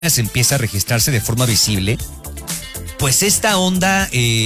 empieza a registrarse de forma visible, pues esta onda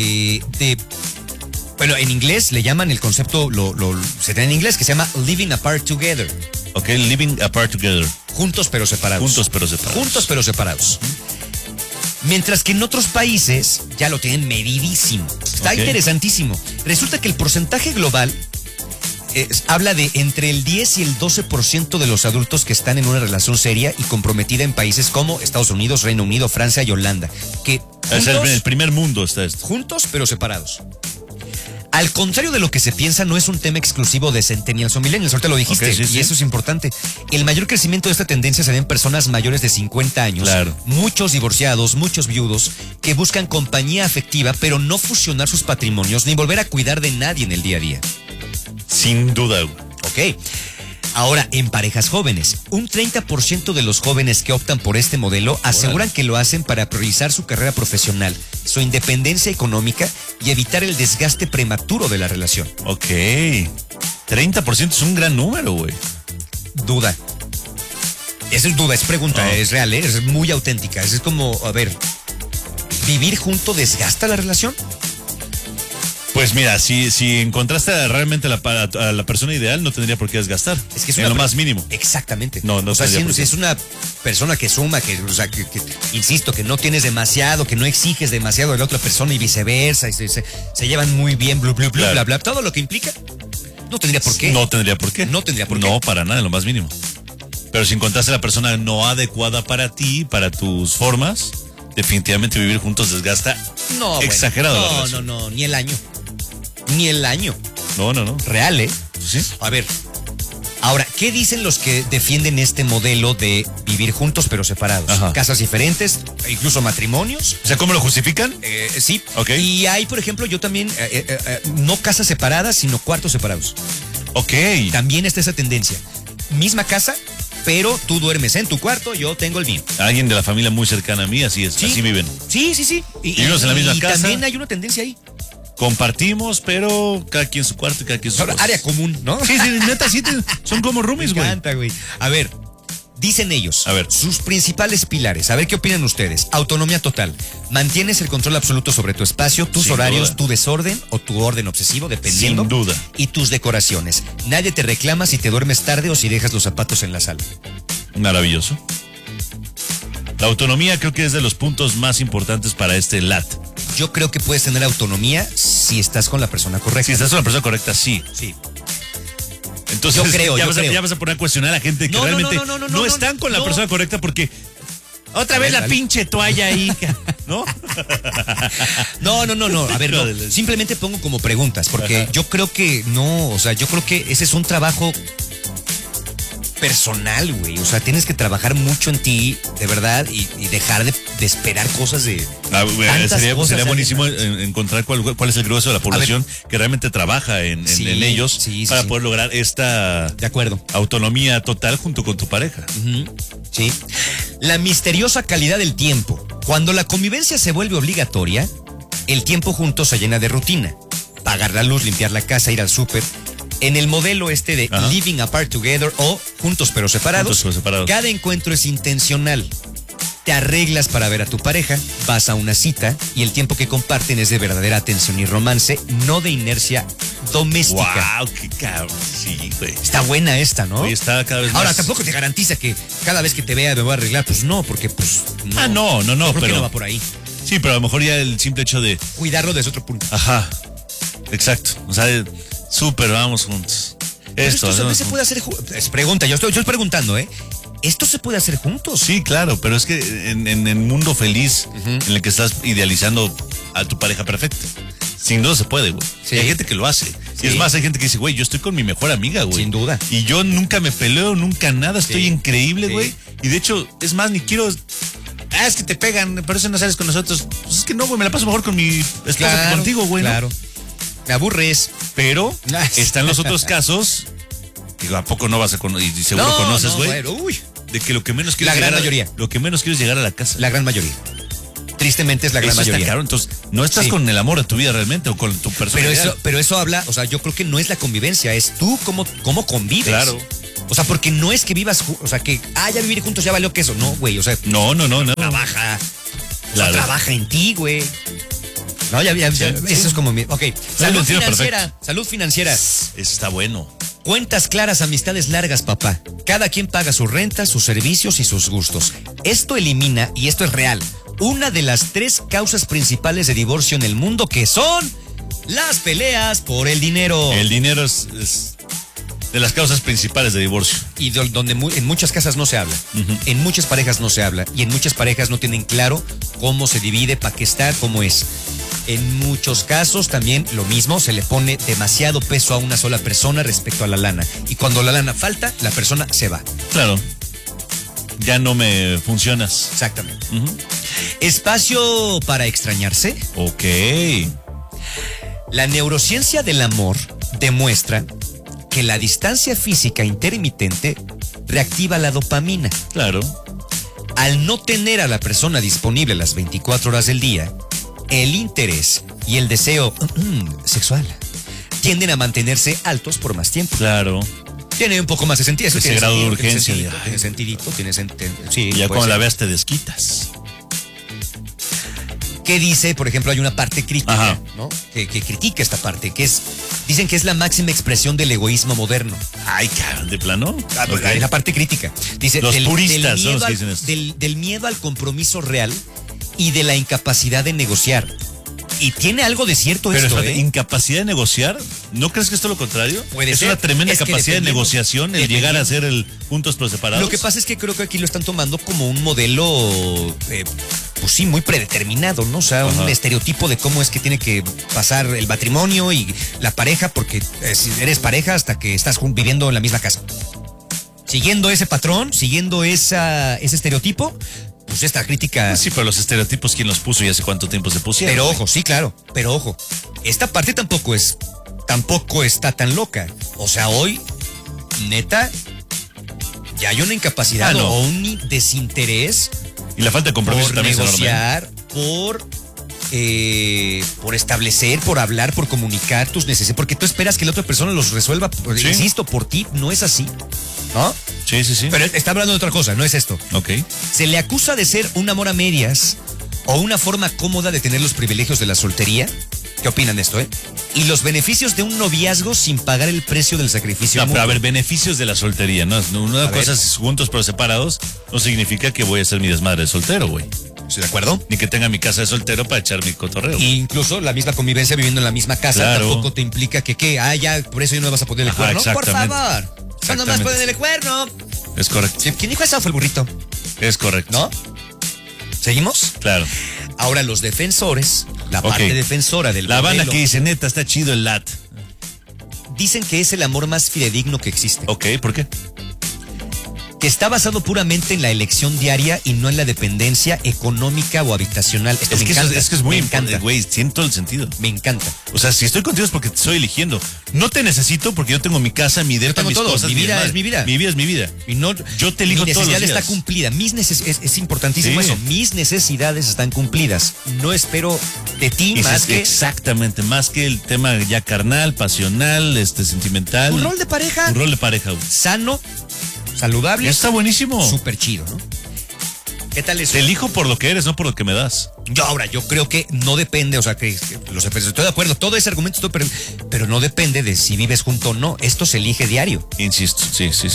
bueno, en inglés le llaman el concepto, se da en inglés, que se llama living apart together. Ok, living apart together. Juntos pero separados. Juntos pero separados. Juntos pero separados. Mientras que en otros países ya lo tienen medidísimo. Está interesantísimo. Resulta que el porcentaje global habla de entre el 10 y el 12% de los adultos que están en una relación seria y comprometida en países como Estados Unidos, Reino Unido, Francia y Holanda. Que juntos, es el primer mundo está esto. Juntos pero separados. Al contrario de lo que se piensa, no es un tema exclusivo de centennials o millennials, ahorita lo dijiste, y eso es importante. El mayor crecimiento de esta tendencia se ve en personas mayores de 50 años, claro. Muchos divorciados, muchos viudos, que buscan compañía afectiva, pero no fusionar sus patrimonios ni volver a cuidar de nadie en el día a día. Sin duda. Ok. Ahora, en parejas jóvenes, un 30% de los jóvenes que optan por este modelo aseguran que lo hacen para priorizar su carrera profesional, su independencia económica y evitar el desgaste prematuro de la relación. Ok. 30% es un gran número, güey. Duda. Esa es duda, es pregunta, es real, es muy auténtica. Es como, a ver, ¿vivir junto desgasta la relación? Pues mira, si encontraste realmente a la persona ideal, no tendría por qué desgastar. Es que es en lo más mínimo. Exactamente. No o sea, si es una persona que suma, que insisto, que no tienes demasiado, que no exiges demasiado de la otra persona y viceversa, y se llevan muy bien, claro. bla, bla, todo lo que implica, no tendría por qué. No tendría por qué. No tendría por qué. No, para nada, en lo más mínimo. Pero si encontraste a la persona no adecuada para ti, para tus formas, definitivamente vivir juntos desgasta exagerado. No, ni el año. Ni el año. No. Real, ¿eh? Sí. A ver. Ahora, ¿qué dicen los que defienden este modelo de vivir juntos pero separados? Ajá. Casas diferentes, incluso matrimonios. O sea, ¿cómo lo justifican? Sí. Ok. Y hay, por ejemplo, yo también, no casas separadas, sino cuartos separados. Ok. También está esa tendencia. Misma casa, pero tú duermes en tu cuarto, yo tengo el mío. Alguien de la familia muy cercana a mí, así es, ¿Sí? así viven. Sí. Y unos en la misma casa. Y también hay una tendencia ahí. Compartimos, pero cada quien su cuarto y cada quien su cosas. Área común, ¿no? Sí, neta, sí, son como roomies, güey. Me encanta, güey. A ver, dicen ellos, sus principales pilares, a ver qué opinan ustedes. Autonomía total. Mantienes el control absoluto sobre tu espacio, tus horarios, tu desorden o tu orden obsesivo, dependiendo. Sin duda. Y tus decoraciones. Nadie te reclama si te duermes tarde o si dejas los zapatos en la sala. Maravilloso. La autonomía creo que es de los puntos más importantes para este LAT. Yo creo que puedes tener autonomía si estás con la persona correcta. Si estás con la persona correcta, sí. Sí. Entonces, ya vas a poner a cuestionar a la gente que realmente no están con la persona correcta porque otra vez la pinche toalla ahí, ¿no? No. A ver, no. Simplemente pongo como preguntas porque yo creo que yo creo que ese es un trabajo personal, güey. O sea, tienes que trabajar mucho en ti, de verdad, y dejar de esperar cosas de sería buenísimo encontrar cuál es el grueso de la población que realmente trabaja en ellos para poder lograr esta autonomía total junto con tu pareja. Sí. La misteriosa calidad del tiempo. Cuando la convivencia se vuelve obligatoria, el tiempo juntos se llena de rutina. Pagar la luz, limpiar la casa, ir al súper. En el modelo de living apart together o juntos pero separados, cada encuentro es intencional. Te arreglas para ver a tu pareja, vas a una cita y el tiempo que comparten es de verdadera atención y romance, no de inercia doméstica. ¡Wow! ¡Qué cabrón! Sí, güey. Está buena esta, ¿no? Oye, está cada vez más. Ahora, tampoco te garantiza que cada vez que te vea me voy a arreglar. Pues no, porque pues... No. Pero no va por ahí. Sí, pero a lo mejor ya el simple hecho de... cuidarlo desde otro punto. Ajá. Exacto. O sea, súper, vamos juntos. Esto se puede hacer... Es pregunta, yo estoy preguntando, ¿eh? ¿Esto se puede hacer juntos? Sí, claro, pero es que en el mundo feliz en el que estás idealizando a tu pareja perfecta, sin duda se puede, güey. Sí. Hay gente que lo hace. Y es más, hay gente que dice, güey, yo estoy con mi mejor amiga, güey. Sin duda. Y yo nunca me peleo, nunca nada, estoy increíble, güey. Y de hecho, es más, ni quiero... es que te pegan, por eso no sales con nosotros. Pues es que no, güey, me la paso mejor con mi esposa que contigo, güey. Claro. ¿No? Me aburres. Pero están los otros casos. Digo, ¿a poco no vas a conocer? Y seguro conoces, güey. De que lo que menos quieres lo que menos quieres llegar a la casa. La gran mayoría. Tristemente es la gran mayoría. Está claro, entonces no estás con el amor de tu vida realmente o con tu personalidad. Pero eso habla, o sea, yo creo que no es la convivencia, es tú cómo convives. Claro. O sea, porque no es que vivas, o sea, que, ya vivir juntos ya valió queso. No, güey, o sea. No. Trabaja. Claro. O sea, trabaja en ti, güey. No, ya, Sí. eso es como mi. Ok. Salud financiera. Perfecto. Salud financiera. Eso está bueno. Cuentas claras, amistades largas, papá. Cada quien paga su renta, sus servicios y sus gustos. Esto elimina, y esto es real, una de las 3 causas principales de divorcio en el mundo, que son las peleas por el dinero. El dinero es de las causas principales de divorcio. Y donde en muchas casas no se habla. Uh-huh. En muchas parejas no se habla. Y en muchas parejas no tienen claro cómo se divide, para qué está, cómo es. En muchos casos también lo mismo, se le pone demasiado peso a una sola persona respecto a la lana. Y cuando la lana falta, la persona se va. Claro. Ya no me funcionas. Exactamente. Uh-huh. Espacio para extrañarse. Ok. La neurociencia del amor demuestra que la distancia física intermitente reactiva la dopamina. Claro. Al no tener a la persona disponible las 24 horas del día, el interés y el deseo sexual tienden a mantenerse altos por más tiempo. Claro. Tiene un poco más de sentido. Ese grado de urgencia. Tiene sentido. Sí, ya cuando ser. la veas te desquitas. ¿Qué dice? Por ejemplo, hay una parte crítica, Ajá. ¿no? Que critica esta parte, dicen que es la máxima expresión del egoísmo moderno. Ay, cabrón, ¿de plano? Es la parte crítica. Dice, los puristas son los que dicen esto. Del miedo al compromiso real y de la incapacidad de negociar. Y tiene algo de cierto Pero esto, espérate, ¿incapacidad de negociar? ¿No crees que esto es lo contrario? Puede es ser. una tremenda Es que capacidad de negociación el llegar a ser el juntos pero separados. Lo que pasa es que creo que aquí lo están tomando como un modelo, pues sí, muy predeterminado, ¿no? O sea, un estereotipo de cómo es que tiene que pasar el matrimonio y la pareja, porque eres pareja hasta que estás viviendo en la misma casa. Siguiendo ese patrón, siguiendo ese estereotipo, pues esta crítica. Sí, pero los estereotipos, ¿quién los puso y hace cuánto tiempo se pusieron? Pero ojo, sí, claro, pero ojo, esta parte tampoco está tan loca. O sea, hoy, neta, ya hay una incapacidad o un desinterés. Y la falta de compromiso por también negociar, es enorme. por establecer, por hablar, por comunicar tus necesidades, porque tú esperas que la otra persona los resuelva, ¿sí? Insisto, por ti, no es así, ¿no? Sí. Pero está hablando de otra cosa, no es esto. Ok. Se le acusa de ser un amor a medias o una forma cómoda de tener los privilegios de la soltería. ¿Qué opinan de esto, Y los beneficios de un noviazgo sin pagar el precio del sacrificio. No, pero a ver, beneficios de la soltería, ¿no? Una cosa es juntos pero separados, no significa que voy a ser mi desmadre de soltero, güey. ¿Estoy de acuerdo? Ni que tenga mi casa de soltero para echar mi cotorreo. Y incluso la misma convivencia viviendo en la misma casa tampoco te implica que, ya, por eso ya no me vas a poner el cuerno. Por favor. Cuando más ponen el cuerno. Es correcto. ¿Quién dijo eso? Fue el burrito. Es correcto. ¿No? ¿Seguimos? Claro. Ahora los defensores, la parte defensora del La modelo, banda que dice, neta, está chido el LAT. dicen que es el amor más fidedigno que existe. Ok, ¿por qué? Que está basado puramente en la elección diaria y no en la dependencia económica o habitacional. Esto me encanta. Es que es muy importante, güey, siento el sentido. Me encanta. O sea, si estoy contigo es porque te estoy eligiendo. No te necesito porque yo tengo mi casa, mi depa, mis todo. cosas. Mi vida es mi vida. Mi vida es mi vida. Y no, yo te elijo mi todos los necesidad días. está cumplida. Es importantísimo eso. Mis necesidades están cumplidas. No espero de ti más que... Exactamente, más que el tema ya carnal, pasional, sentimental. Un rol de pareja. Un rol de pareja, güey. Sano, saludable. Está buenísimo. Súper chido, ¿no? ¿Qué tal eso? Te elijo por lo que eres, no por lo que me das. Yo creo que no depende, o sea, que estoy de acuerdo, todo ese argumento, pero no depende de si vives junto o no. Esto se elige diario. Insisto, sí. Sí.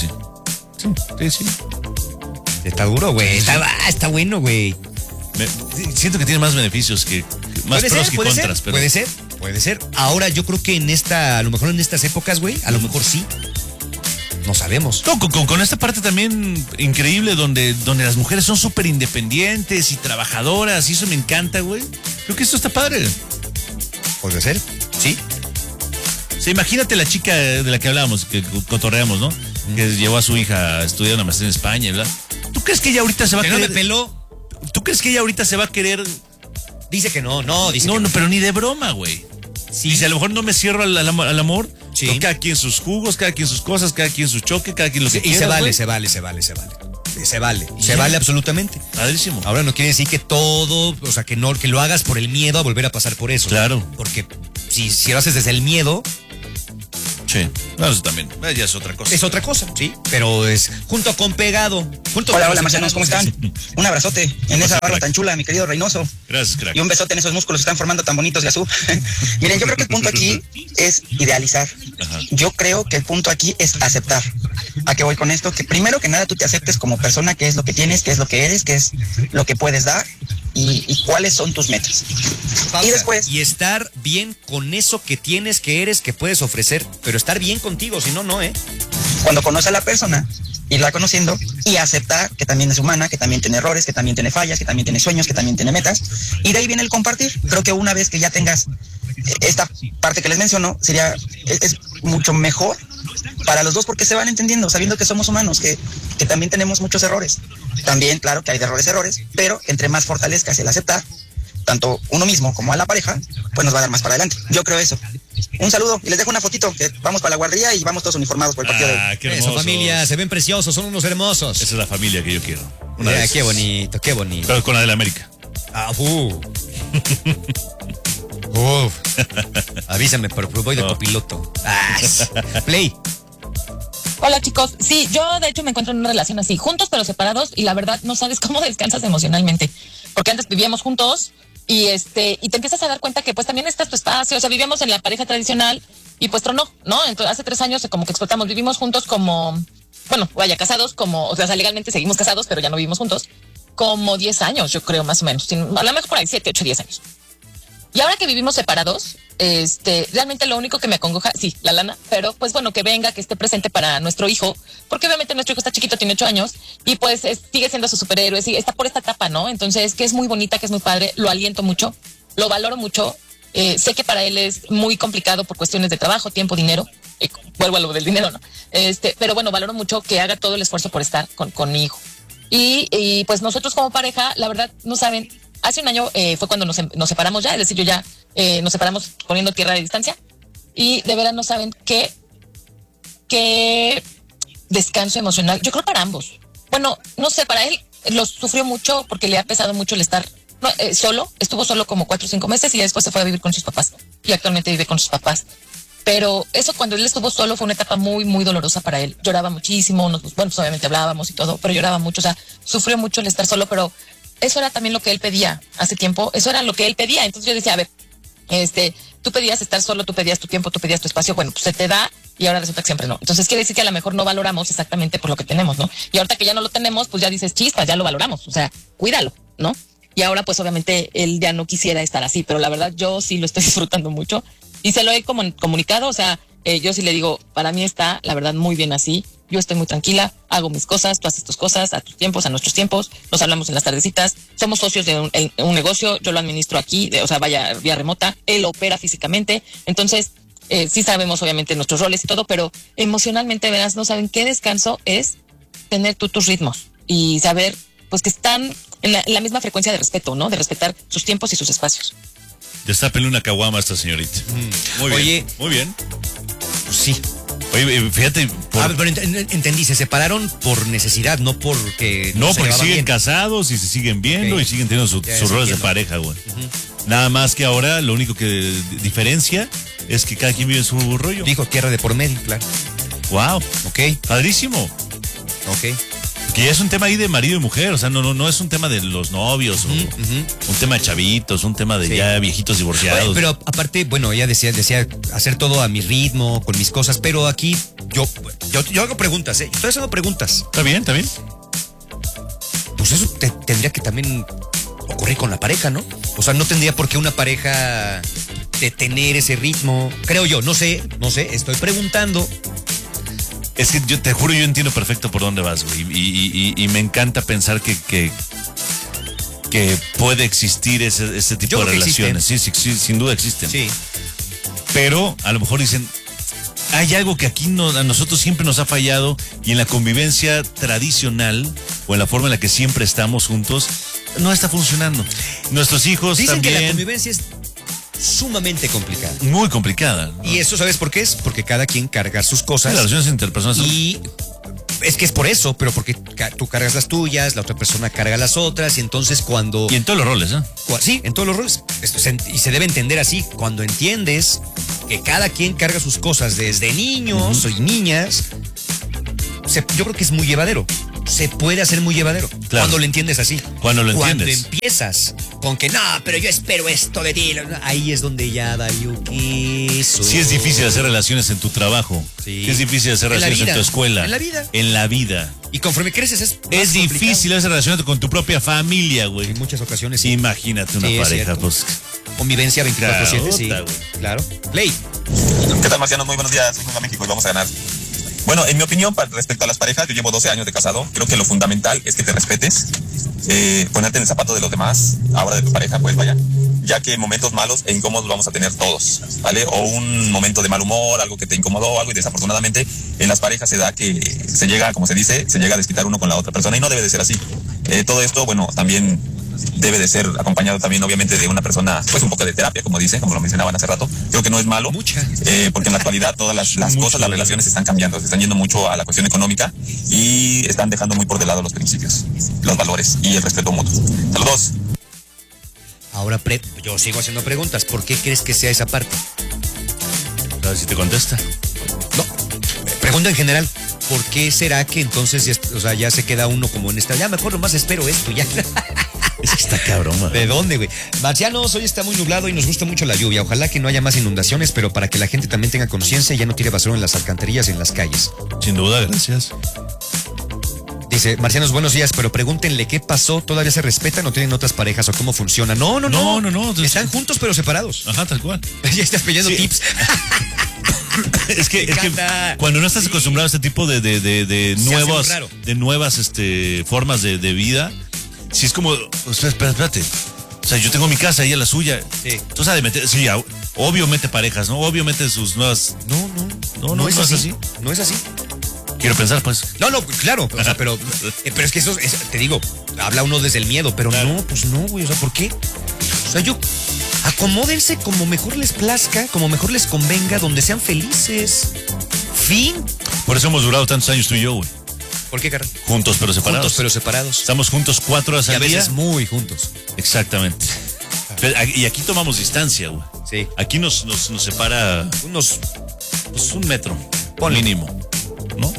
Está duro, güey. Está bueno, güey. Siento que tiene más beneficios que más pros que contras. Pero... Puede ser. Ahora yo creo que a lo mejor en estas épocas, güey, a lo mejor sí. No sabemos. No, con esta parte también increíble donde las mujeres son súper independientes y trabajadoras y eso me encanta, güey. Creo que esto está padre. Puede ser, sí. O sea, imagínate la chica de la que hablábamos, que cotorreamos, ¿no? Que llevó a su hija a estudiar una maestría en España, ¿verdad? ¿Tú crees que ella ahorita se va a querer? ¿No me peló? ¿Tú crees que ella ahorita se va a querer? Dice que no, dice no, que no. pero ni de broma, güey. Sí. Dice, a lo mejor no me cierro al amor. Sí. Pero cada quien sus jugos, cada quien sus cosas, cada quien su choque, cada quien lo que quiera. Y se vale. Se vale absolutamente. Padrísimo. Ahora no quiere decir que todo, o sea, que lo hagas por el miedo a volver a pasar por eso. Claro. Porque si lo haces desde el miedo, Sí, no, eso también, ya es otra cosa. Es otra cosa, sí, pero es junto con pegado. Hola, marcianos, ¿cómo están? Un abrazote en esa barba tan chula, mi querido Reynoso. Gracias, crack. Y un besote en esos músculos que están formando tan bonitos, Gasú. Miren, yo creo que el punto aquí es idealizar. Ajá. Yo creo que el punto aquí es aceptar. ¿A qué voy con esto? Que primero que nada tú te aceptes como persona, qué es lo que tienes, qué es lo que eres, qué es lo que puedes dar y cuáles son tus metas. Pausa. Y después... Y estar bien con eso que tienes, que eres, que puedes ofrecer, pero estar bien contigo, si no, no, ¿eh? Cuando conoce a la persona, irla conociendo y aceptar que también es humana, que también tiene errores, que también tiene fallas, que también tiene sueños, que también tiene metas. Y de ahí viene el compartir. Creo que una vez que ya tengas esta parte que les menciono, es mucho mejor para los dos porque se van entendiendo, sabiendo que somos humanos, que también tenemos muchos errores. También, claro, que hay de errores, pero entre más fortalezcas el aceptar, tanto uno mismo como a la pareja, pues nos va a dar más para adelante. Yo creo eso. Un saludo y les dejo una fotito, que vamos para la guardería y vamos todos uniformados por el partido de hoy. Qué hermoso. Eso, familia, se ven preciosos, son unos hermosos. Esa es la familia que yo quiero. Qué bonito, qué bonito. Pero con la del América. Avísame, pero voy de copiloto. Play. Hola, chicos. Sí, yo de hecho me encuentro en una relación así, juntos pero separados, y la verdad no sabes cómo descansas emocionalmente. Porque antes vivíamos juntos y te empiezas a dar cuenta que pues también está tu espacio. O sea, vivíamos en la pareja tradicional y pues tronó, ¿no? Entonces hace 3 años como que explotamos, vivimos juntos como, bueno, vaya, casados como, o sea, legalmente seguimos casados, pero ya no vivimos juntos, como 10 años, yo creo, más o menos. A lo mejor por ahí 7, 8, 10 años. Y ahora que vivimos separados, realmente lo único que me acongoja, sí, la lana, pero pues bueno, que venga, que esté presente para nuestro hijo, porque obviamente nuestro hijo está chiquito, tiene 8 años, y pues sigue siendo su superhéroe, sí, está por esta etapa, ¿no? Entonces, que es muy bonita, que es muy padre, lo aliento mucho, lo valoro mucho, sé que para él es muy complicado por cuestiones de trabajo, tiempo, dinero, vuelvo a lo del dinero, ¿no? Pero bueno, valoro mucho que haga todo el esfuerzo por estar con mi hijo. Y pues nosotros como pareja, la verdad, no saben, hace un año fue cuando nos separamos ya, es decir, yo ya nos separamos poniendo tierra de distancia y de verdad no saben qué descanso emocional, yo creo para ambos. Bueno, no sé, para él lo sufrió mucho porque le ha pesado mucho el estar solo, estuvo solo como 4 o 5 meses y después se fue a vivir con sus papás y actualmente vive con sus papás. Pero eso cuando él estuvo solo fue una etapa muy, muy dolorosa para él. Lloraba muchísimo, bueno, pues obviamente hablábamos y todo, pero lloraba mucho, o sea, sufrió mucho el estar solo, pero eso era también lo que él pedía hace tiempo, eso era lo que él pedía. Entonces yo decía, a ver, tú pedías estar solo, tú pedías tu tiempo, tú pedías tu espacio, bueno, pues se te da y ahora resulta que siempre no. Entonces quiere decir que a lo mejor no valoramos exactamente por lo que tenemos, ¿no? Y ahorita que ya no lo tenemos, pues ya dices, chispas, ya lo valoramos, o sea, cuídalo, ¿no? Y ahora pues obviamente él ya no quisiera estar así, pero la verdad yo sí lo estoy disfrutando mucho y se lo he comunicado, o sea, yo sí le digo, para mí está, la verdad, muy bien así. Yo estoy muy tranquila, hago mis cosas, tú haces tus cosas, a tus tiempos, a nuestros tiempos, nos hablamos en las tardecitas, somos socios de un negocio, yo lo administro aquí, o sea, vaya, vía remota, él opera físicamente, entonces sí sabemos obviamente nuestros roles y todo, pero emocionalmente, verás, no saben qué descanso es tener tú tus ritmos y saber, pues, que están en la misma frecuencia de respeto, ¿no? De respetar sus tiempos y sus espacios. Ya está pelando una caguama esta señorita. Muy bien. Oye, muy bien. Pues sí. Oye, fíjate. Pero entendí, se separaron por necesidad, no porque. No, porque siguen casados y se siguen viendo y siguen teniendo sus roles de pareja, güey. Nada más que ahora lo único que diferencia es que cada quien vive su rollo. Dijo tierra de por medio, claro. Wow. Ok. Padrísimo. Ok. Que ya es un tema ahí de marido y mujer, o sea, no es un tema de los novios, un tema de chavitos, un tema de ya viejitos divorciados. Oye, pero aparte, bueno, ella decía hacer todo a mi ritmo, con mis cosas, pero aquí yo hago preguntas, estoy haciendo preguntas. Está bien. Pues eso tendría que también ocurrir con la pareja, ¿no? O sea, no tendría por qué una pareja tener ese ritmo, creo yo, no sé, estoy preguntando. Es que yo te juro, yo entiendo perfecto por dónde vas, güey. Y me encanta pensar que puede existir ese tipo de relaciones. Sí, sin duda existen. Sí. Pero a lo mejor dicen, hay algo que aquí a nosotros siempre nos ha fallado y en la convivencia tradicional o en la forma en la que siempre estamos juntos, no está funcionando. Nuestros hijos dicen también. Que la convivencia es sumamente complicada. Muy complicada, ¿no? Y eso, ¿sabes por qué es? Porque cada quien carga sus cosas. Las relaciones interpersonales y Es que es por eso, pero porque tú cargas las tuyas, la otra persona carga las otras, y entonces cuando... Y en todos los roles, ¿eh? Sí, en todos los roles. Y se debe entender así. Cuando entiendes que cada quien carga sus cosas desde niños y niñas, yo creo que es muy llevadero. Se puede hacer muy llevadero. Claro. Cuando lo entiendes así. Cuando lo entiendes. Cuando empiezas con que no, pero yo espero esto de ti. Ahí es donde ya valió queso. Sí es difícil hacer relaciones en tu trabajo. Sí. Sí es difícil hacer relaciones en tu escuela. En la vida. En la vida. Y conforme creces Es difícil hacer relaciones con tu propia familia, güey. En muchas ocasiones sí. Imagínate una Sí, es pareja, cierto. pues. Convivencia 24/7, sí. Carota, güey. Claro. Play. ¿Qué tal, Marciano? Muy buenos días. Soy Juan México y vamos a ganar. Bueno, en mi opinión, respecto a las parejas, yo llevo 12 años de casado. Creo que lo fundamental es que te respetes, ponerte en el zapato de los demás, ahora de tu pareja, pues vaya, ya que momentos malos e incómodos vamos a tener todos, ¿vale? O un momento de mal humor, algo que te incomodó, algo, y desafortunadamente en las parejas se da que se llega, como se dice, se llega a desquitar uno con la otra persona y no debe de ser así. Todo esto, bueno, también debe de ser acompañado también obviamente de una persona, pues un poco de terapia, como dicen, como lo mencionaban hace rato. Creo que no es malo, Mucha. porque en la actualidad todas las cosas, las relaciones están cambiando, se están yendo mucho a la cuestión económica y están dejando muy por de lado los principios, los valores y el respeto mutuo. Saludos. Ahora yo sigo haciendo preguntas. ¿Por qué crees que sea esa parte? A ver si te contesta. No. Pregunta en general. ¿Por qué será que entonces ya se queda uno como en esta? Ya mejor nomás espero esto, ya. Es que está cabrón, güey. ¿De dónde, güey? Marcianos, hoy está muy nublado y nos gusta mucho la lluvia. Ojalá que no haya más inundaciones, pero para que la gente también tenga conciencia y ya no tire basura en las alcantarillas y en las calles. Sin duda, gracias. Dice, Marcianos, buenos días, pero pregúntenle qué pasó. ¿Todavía se respetan o tienen otras parejas o cómo funciona? No. No. Están juntos pero separados. Ajá, tal cual. Ya estás pidiendo Sí. tips. Es que encanta. cuando no estás acostumbrado a este tipo de Se hace muy nuevas, raro. de nuevas formas de vida, si es como, o sea, espérate. O sea, yo tengo mi casa, ella la suya. Sí. Tú sabes meter, sí, obvio mete parejas, ¿no? Obvio mete sus nuevas. No es así. No es así. Quiero pensar, pues. No, claro, o sea, pero es que eso, te digo, habla uno desde el miedo, pero Claro. no, pues no, güey, o sea, ¿por qué? O sea, acomódense como mejor les plazca, como mejor les convenga, donde sean felices. Fin. Por eso hemos durado tantos años tú y yo, güey. ¿Por qué, carnal? Juntos pero separados. Juntos pero separados. Estamos juntos 4 horas Y a al día. veces muy juntos. Exactamente. Y aquí tomamos distancia, güey. Sí. Aquí nos separa pues, 1 metro. Mínimo. ¿No?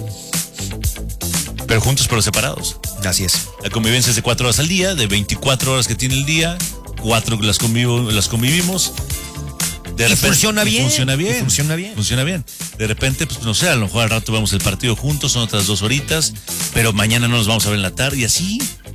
Pero juntos pero separados. Así es. La convivencia es de 4 horas al día, de 24 horas que tiene el día, 4 las convivimos. Funciona bien. Funciona bien. Y funciona bien. Funciona bien. De repente, pues no sé, a lo mejor al rato vemos el partido juntos, son otras 2 horitas, pero mañana no nos vamos a ver en la tarde y así.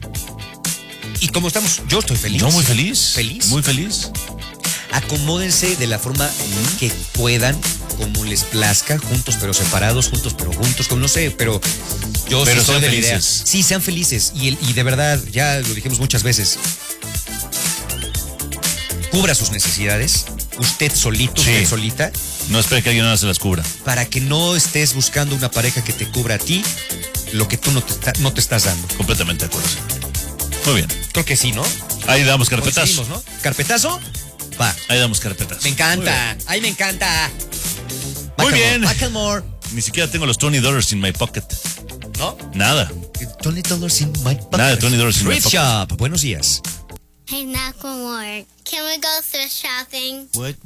¿Y cómo estamos? Yo estoy feliz. Yo muy feliz. Feliz. Muy feliz. Acomódense de la forma que puedan, como les plazca, juntos pero separados, juntos pero juntos, como no sé, pero yo Pero sí soy sean de la idea. felices. Sí, sean felices. Y de verdad, ya lo dijimos muchas veces, cubra sus necesidades, usted solito, Sí. usted solita, No espere que alguien más se las cubra. para que no estés buscando una pareja que te cubra a ti lo que tú no te estás dando. Completamente de acuerdo. Muy bien. Creo que sí, ¿no? Ahí damos carpetazo. Coincidimos, ¿no? ¿Carpetazo? Va. Ahí damos carpetazo. Me encanta. Ay, me encanta. Muy bien. Macklemore. Ni siquiera tengo los $20 in my pocket. ¿No? Nada. $20 in my pocket. Nada de $20 in my Thrift pocket. Shop. Buenos días. Hey, Macklemore, can we go thrift shopping? What?